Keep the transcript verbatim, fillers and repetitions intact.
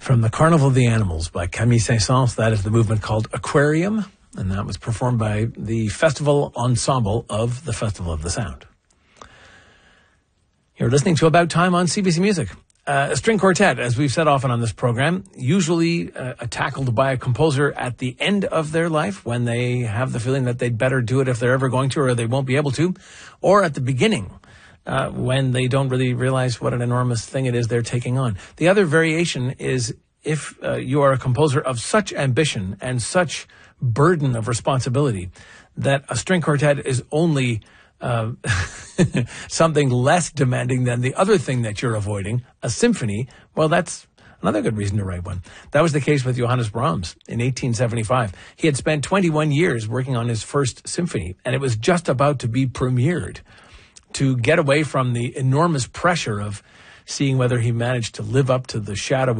From the Carnival of the Animals by Camille Saint-Saëns. That is the movement called Aquarium, and that was performed by the Festival Ensemble of the Festival of the Sound. You're listening to About Time on C B C Music. Uh, a string quartet, as we've said often on this program, usually uh, tackled by a composer at the end of their life when they have the feeling that they'd better do it if they're ever going to, or they won't be able to, or at the beginning uh, when they don't really realize what an enormous thing it is they're taking on. The other variation is if uh, you are a composer of such ambition and such burden of responsibility that a string quartet is only Uh, something less demanding than the other thing that you're avoiding, a symphony, well, that's another good reason to write one. That was the case with Johannes Brahms in eighteen seventy-five. He had spent twenty-one years working on his first symphony, and it was just about to be premiered. To get away from the enormous pressure of seeing whether he managed to live up to the shadow